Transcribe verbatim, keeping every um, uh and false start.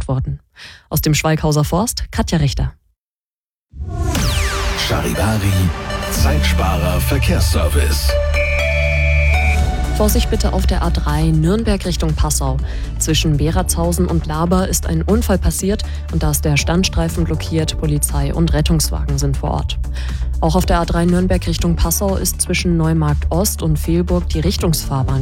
abgebaut worden. Aus dem Schweighauser Forst, Katja Richter. Charivari, Zeitsparer Verkehrsservice. Vorsicht bitte auf der A drei Nürnberg Richtung Passau. Zwischen Beratshausen und Laber ist ein Unfall passiert und da ist der Standstreifen blockiert. Polizei und Rettungswagen sind vor Ort. Auch auf der A drei Nürnberg Richtung Passau ist zwischen Neumarkt Ost und Vehlburg die Richtungsfahrbahn